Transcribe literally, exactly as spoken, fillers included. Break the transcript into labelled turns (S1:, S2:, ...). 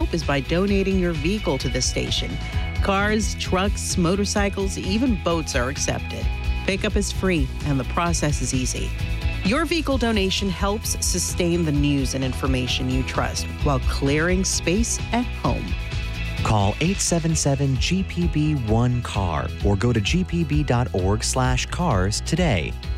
S1: help is by donating your vehicle to the station. Cars, trucks, motorcycles, even boats are accepted. Pickup is free and the process is easy. Your vehicle donation helps sustain the news and information you trust while clearing space at home.
S2: Call eight seven seven G P B one C A R or go to g p b dot org slash cars today.